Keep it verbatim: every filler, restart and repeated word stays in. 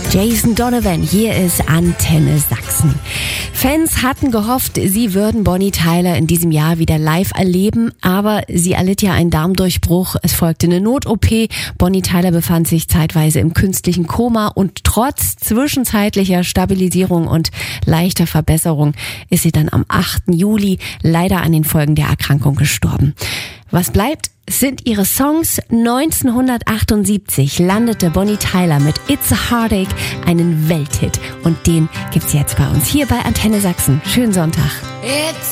Jason Donovan, hier ist Antenne Sachsen. Fans hatten gehofft, sie würden Bonnie Tyler in diesem Jahr wieder live erleben, aber sie erlitt ja einen Darmdurchbruch. Es folgte eine Not-O P. Bonnie Tyler befand sich zeitweise im künstlichen Koma und trotz zwischenzeitlicher Stabilisierung und leichter Verbesserung ist sie dann am achten Juli leider an den Folgen der Erkrankung gestorben. Was bleibt, sind ihre Songs. neunzehnhundertachtundsiebzig landete Bonnie Tyler mit It's a Heartache einen Welthit und den gibt's jetzt bei uns hier bei Antenne Sachsen. Schönen Sonntag. It's